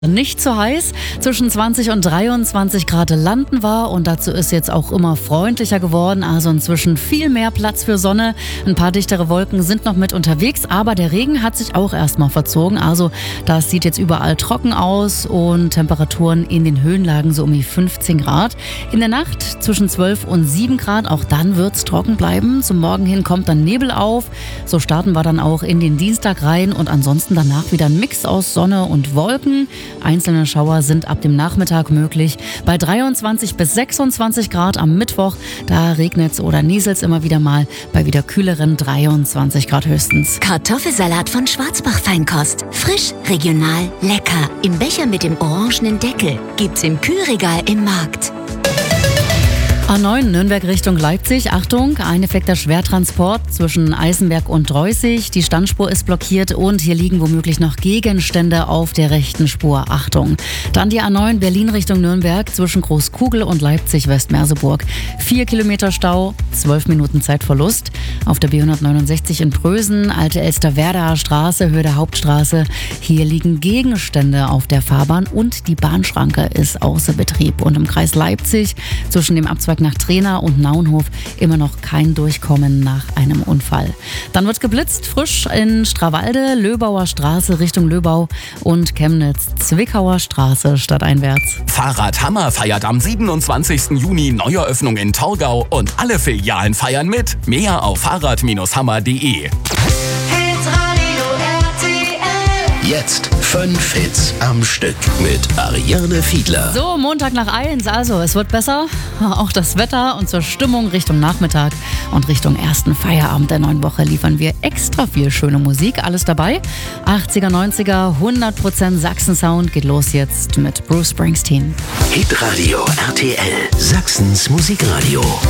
Nicht zu heiß, zwischen 20 und 23 Grad landen wir und dazu ist jetzt auch immer freundlicher geworden, also inzwischen viel mehr Platz für Sonne. Ein paar dichtere Wolken sind noch mit unterwegs, aber der Regen hat sich auch erstmal verzogen, also das sieht jetzt überall trocken aus und Temperaturen in den Höhenlagen so um die 15 Grad. In der Nacht zwischen 12 und 7 Grad, auch dann wird es trocken bleiben. Zum Morgen hin kommt dann Nebel auf, so starten wir dann auch in den Dienstag rein und ansonsten danach wieder ein Mix aus Sonne und Wolken. Einzelne Schauer sind ab dem Nachmittag möglich. Bei 23 bis 26 Grad am Mittwoch, da regnet es oder nieselt es immer wieder mal. Bei wieder kühleren 23 Grad höchstens. Kartoffelsalat von Schwarzbach Feinkost. Frisch, regional, lecker. Im Becher mit dem orangenen Deckel. Gibt's im Kühlregal im Markt. A9 Nürnberg Richtung Leipzig. Achtung, ein defekter Schwertransport zwischen Eisenberg und Dreußig. Die Standspur ist blockiert und hier liegen womöglich noch Gegenstände auf der rechten Spur. Achtung. Dann die A9 Berlin Richtung Nürnberg zwischen Großkugel und Leipzig-Westmerseburg. 4 Kilometer Stau, 12 Minuten Zeitverlust. Auf der B169 in Prösen, Alte Elsterwerdaer Straße, Höhe der Hauptstraße. Hier liegen Gegenstände auf der Fahrbahn und die Bahnschranke ist außer Betrieb. Und im Kreis Leipzig zwischen dem Abzweig nach Trena und Naunhof immer noch kein Durchkommen nach einem Unfall. Dann wird geblitzt, frisch in Strawalde, Löbauer Straße Richtung Löbau und Chemnitz, Zwickauer Straße stadteinwärts. Fahrradhammer feiert am 27. Juni Neueröffnung in Torgau und alle Filialen feiern mit. Mehr auf fahrrad-hammer.de. Jetzt 5 Hits am Stück mit Ariane Fiedler. So, Montag nach 1, also es wird besser. Auch das Wetter und zur Stimmung Richtung Nachmittag und Richtung ersten Feierabend der neuen Woche liefern wir extra viel schöne Musik. Alles dabei. 80er, 90er, 100% Sachsen-Sound geht los jetzt mit Bruce Springsteen. Hitradio RTL, Sachsens Musikradio.